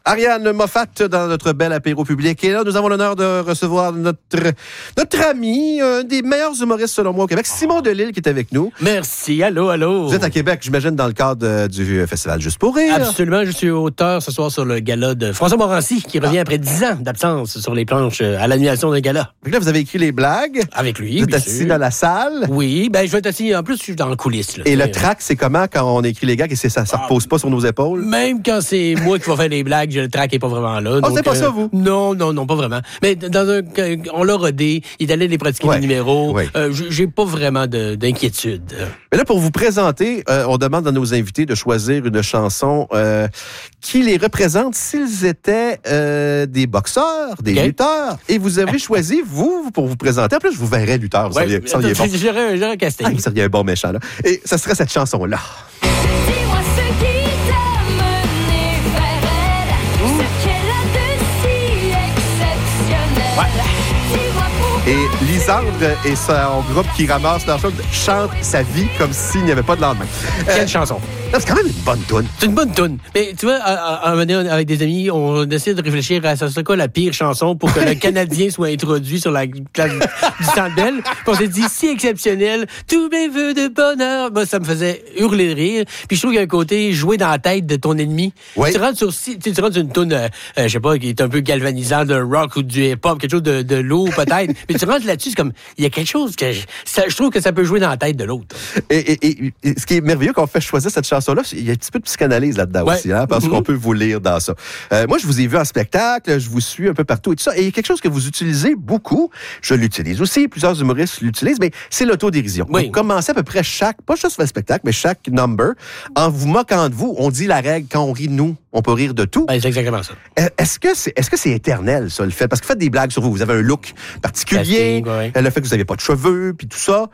Ariane Moffat dans notre bel apéro public. Et là, nous avons l'honneur de recevoir notre ami, un des meilleurs humoristes selon moi au Québec, Simon Delille, qui est avec nous. Merci. Allô. Vous êtes à Québec, j'imagine, dans le cadre du Festival Juste pour rire. Absolument. Je suis auteur ce soir sur le gala de François Morancy, qui revient après 10 ans d'absence sur les planches à l'annulation d'un gala. Donc là, vous avez écrit les blagues. Avec lui, vous êtes assis dans la salle. Oui, je vais être assis. En plus, je suis dans le coulisses. Là, et le track, c'est comment quand on écrit les gags et ça ne repose pas sur nos épaules? Même quand c'est moi qui vais faire les blagues, le track n'est pas vraiment là. Oh, c'est pas ça, vous? Non, pas vraiment. Mais on l'a rodé, il est allé les pratiquer les numéros. Ouais. J'ai pas vraiment d'inquiétude. Mais là, pour vous présenter, on demande à nos invités de choisir une chanson qui les représente s'ils étaient des boxeurs, des lutteurs. Et vous avez choisi, vous, pour vous présenter. En plus, je vous verrais lutteur. Vous seriez bon. J'aurais un casting. Vous seriez un bon méchant, là. Et ça serait cette chanson-là. Dis-moi ce qui t'a mené vers elle, ce qu'elle a de si exceptionnel. Dis-moi pourquoi. Et Lisandre et son groupe qui ramasse leur chose chantent sa vie comme s'il n'y avait pas de lendemain. Quelle chanson? C'est quand même une bonne toune. C'est une bonne toune. Mais tu vois, à un moment donné, avec des amis, on essaie de réfléchir à c'est quoi la pire chanson pour que le Canadien soit introduit sur la place du Centre Bell. Puis on s'est dit, si exceptionnel, tous mes vœux de bonheur. Moi, ça me faisait hurler de rire. Puis je trouve qu'il y a un côté jouer dans la tête de ton ennemi. Oui. Tu rentres sur une toune, je sais pas, qui est un peu galvanisant, de rock ou du hip-hop, quelque chose de lourd peut-être. Mais tu rentres là-dessus, c'est comme, il y a quelque chose que je trouve que ça peut jouer dans la tête de l'autre. Et ce qui est merveilleux qu'on fait choisir cette chanson-là, il y a un petit peu de psychanalyse là-dedans aussi, hein, parce qu'on peut vous lire dans ça. Moi, je vous ai vu en spectacle, je vous suis un peu partout et tout ça, et il y a quelque chose que vous utilisez beaucoup, je l'utilise aussi, plusieurs humoristes l'utilisent, mais c'est l'autodérision. Oui. Vous commencez à peu près pas juste le spectacle, mais chaque number, en vous moquant de vous, on dit la règle, quand on rit de nous, on peut rire de tout. Ben, c'est exactement ça. Est-ce que c'est éternel, ça, le fait? Parce que vous faites des blagues sur vous. Vous avez un look particulier, le fait que vous n'avez pas de cheveux, puis tout ça.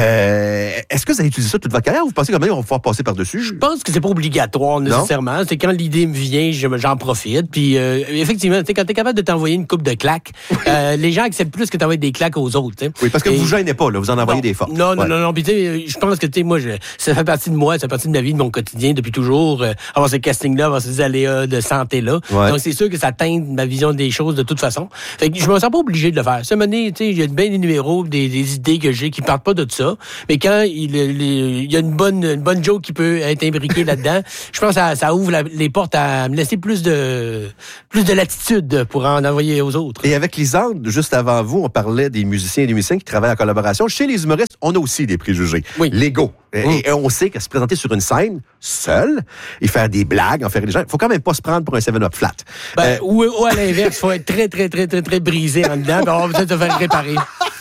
Est-ce que vous avez utilisé ça toute votre carrière ou vous pensez qu'on va pouvoir passer par-dessus? Je pense que c'est pas obligatoire nécessairement. C'est quand l'idée me vient, j'en profite. Puis effectivement, quand t'es capable de t'envoyer une coupe de claques, les gens acceptent plus que t'envoies des claques aux autres. T'sais. Oui, parce que vous gênez pas, là, vous en envoyez des fortes. Non. Puis je pense que moi, ça fait partie de moi, ça fait partie de ma vie, de mon quotidien depuis toujours. Avoir ce casting-là, avoir ces aléas de santé-là. Ouais. Donc c'est sûr que ça teinte ma vision des choses de toute façon. Fait que je me sens pas obligé de le faire. Ça m'a donné, il y a bien des numéros, des idées que j'ai qui partent pas de ça. Mais quand il y a une bonne joke qui peut être imbriquée là-dedans, je pense que ça ouvre les portes à me laisser plus de latitude pour en envoyer aux autres. Et avec Lisandre, juste avant vous, on parlait des musiciens et des musiciens qui travaillent en collaboration. Chez les humoristes, on a aussi des préjugés. Oui. L'ego. Et on sait que se présenter sur une scène, seul, et faire des blagues, en faire des gens, il faut quand même pas se prendre pour un 7-up flat. Ou à l'inverse, il faut être très, très, très, très, très brisé en dedans, puis on va peut-être se faire réparer.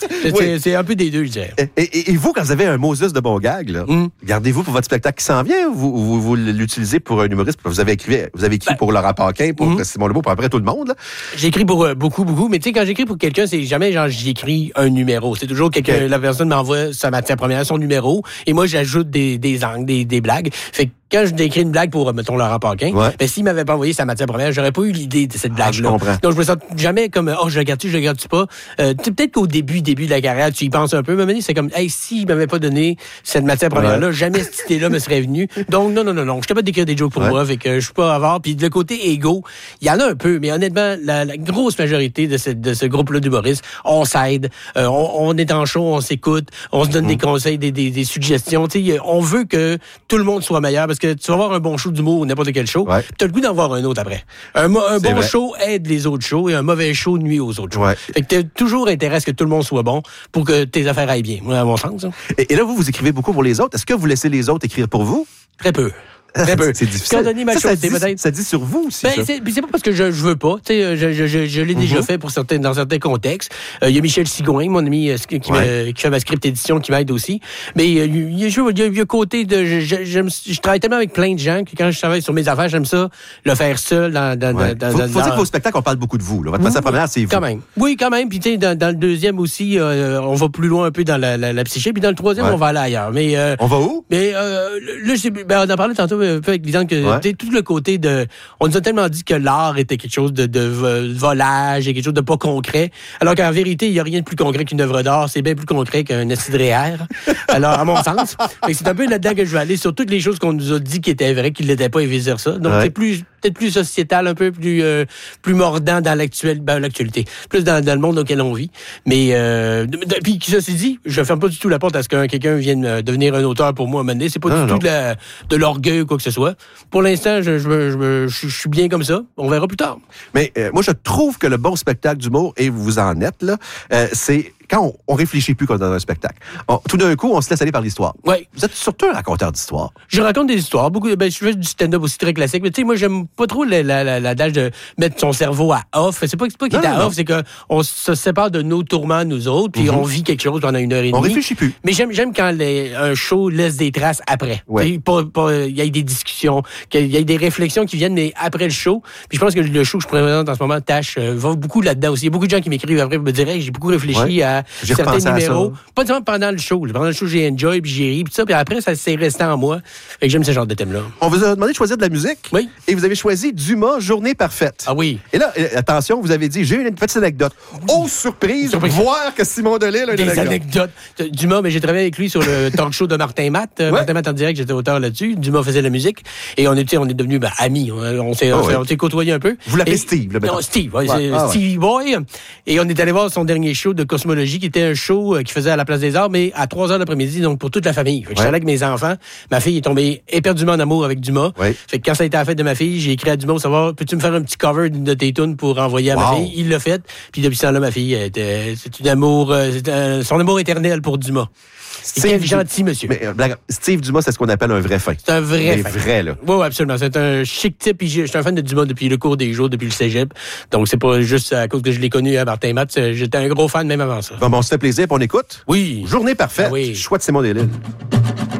C'est un peu des deux, je dirais. Et vous, quand vous avez un Moses de bon gag, là, gardez-vous pour votre spectacle qui s'en vient, vous l'utilisez pour un humoriste, vous avez écrit pour Laurent Paquin, pour Simon Lebeau, pour après tout le monde, là. J'écris pour beaucoup, mais tu sais, quand j'écris pour quelqu'un, c'est jamais genre j'écris un numéro. C'est toujours la personne m'envoie sa matière première, son numéro, et moi, j'ajoute des angles, des blagues. Fait que quand je décris une blague pour, mettons, Laurent Paquin, s'il m'avait pas envoyé sa matière première, j'aurais pas eu l'idée de cette blague-là. Donc, je me sens jamais comme, je regarde-tu pas. Peut-être qu'au début de la carrière, tu y penses un peu, mais c'est comme, s'il m'avait pas donné cette matière première-là, jamais cette idée-là me serait venue. Donc, non. Je suis capable d'écrire des jokes pour moi, fait que je suis pas avare. Puis, le côté égo, il y en a un peu, mais honnêtement, la grosse majorité de ce groupe-là d'humoristes, on s'aide, on est en show, on s'écoute, on se donne des conseils, des suggestions. Tu sais, on veut que tout le monde soit meilleur, parce que tu vas avoir un bon show d'humour ou n'importe quel show, puis tu as le goût d'en voir un autre après. Un bon show aide les autres shows et un mauvais show nuit aux autres shows. Fait que tu as toujours intérêt à ce que tout le monde soit bon pour que tes affaires aillent bien, à mon sens. Et là, vous écrivez beaucoup pour les autres. Est-ce que vous laissez les autres écrire pour vous? Très peu. C'est difficile. Ça dit sur vous aussi. C'est pas parce que je veux pas. Je l'ai déjà fait dans certains contextes. Il y a Michel Sigouin, mon ami, qui fait ma script édition, qui m'aide aussi. Mais il y a côté de... Je travaille tellement avec plein de gens que quand je travaille sur mes affaires, j'aime ça le faire seul. Faut dire que vos spectacles, on parle beaucoup de vous. Là. Votre matière première, c'est vous. Quand même. Oui, quand même. Puis dans le deuxième aussi, on va plus loin un peu dans la psyché. Puis dans le troisième, on va aller ailleurs. Mais on va où? Mais là, on en parlait tantôt un peu avec Lisandre, que tout le côté de... On nous a tellement dit que l'art était quelque chose de volage et quelque chose de pas concret, alors qu'en vérité, il n'y a rien de plus concret qu'une œuvre d'art. C'est bien plus concret qu'un esti de REER. Alors, à mon sens. C'est un peu là-dedans que je vais aller sur toutes les choses qu'on nous a dit qui étaient vraies, qui ne l'étaient pas, et vice-versa. Donc, c'est plus peut-être plus sociétal, un peu plus mordant dans l'actualité. Plus dans le monde dans lequel on vit. Mais, puis, ceci dit, je ferme pas du tout la porte à ce que quelqu'un vienne devenir un auteur pour moi à un moment donné. C'est pas du tout de l'orgueil ou quoi que ce soit. Pour l'instant, je suis bien comme ça. On verra plus tard. Mais moi, je trouve que le bon spectacle d'humour, et vous en êtes, là, c'est quand on réfléchit plus comme dans un spectacle. Tout d'un coup, on se laisse aller par l'histoire. Ouais. Vous êtes surtout un raconteur d'histoire. Je raconte des histoires. Beaucoup. Je fais du stand-up aussi très classique. Mais tu sais, moi, j'aime pas trop l'adage de mettre son cerveau à off. C'est pas qu'il est à off, c'est qu'on se sépare de nos tourments, nous autres, puis on vit quelque chose pendant 1h30. On réfléchit plus. Mais j'aime quand un show laisse des traces après. Ouais. Il y a des discussions, qu'il y a des réflexions qui viennent mais après le show. Puis je pense que le show que je présente en ce moment, Tâche, va beaucoup là-dedans aussi. Il y a beaucoup de gens qui m'écrivent après pour me dire, hey, j'ai beaucoup réfléchi à certains numéros. Pas seulement pendant le show. Pendant le show, j'ai enjoy, puis j'ai ri, puis ça. Puis après, ça s'est resté en moi. Fait que j'aime ce genre de thème-là. On vous a demandé de choisir de la musique. Oui. Et vous avez choisi Dumas, Journée parfaite. Ah oui. Et là, attention, vous avez dit, j'ai une petite anecdote. Oh, surprise, voir que Simon Delille a une anecdote. Dumas, mais j'ai travaillé avec lui sur le talk show de Martin Matt. Martin Matt en direct, j'étais auteur là-dessus. Dumas faisait la musique. Et on est devenus amis. On s'est côtoyés un peu. Vous l'appelez Steve, le Non, Steve. Steve Boy. Et on est allé voir son dernier show de Cosmologie, qui était un show qu'il faisait à la Place des Arts, mais à 3h l'après-midi, donc pour toute la famille. Fait que j'étais avec mes enfants. Ma fille est tombée éperdument en amour avec Dumas. Fait que quand ça a été à la fête de ma fille, j'ai écrit à Dumas pour savoir, peux-tu me faire un petit cover de tes tunes pour envoyer à ma fille? Il l'a fait. Puis depuis ce temps-là, ma fille, c'est un amour, son amour éternel pour Dumas. C'est gentil, monsieur. Mais, Steve Dumas, c'est ce qu'on appelle un vrai fin. C'est un vrai fin. Vrai, là. Oui, absolument. C'est un chic type. Je suis un fan de Dumas depuis le cours des jours, depuis le cégep. Donc, c'est pas juste à cause que je l'ai connu à Martin Matt. J'étais un gros fan même avant ça. Bon, ça fait plaisir. On écoute? Oui. Journée parfaite. Oui. Choix de Simon Delille.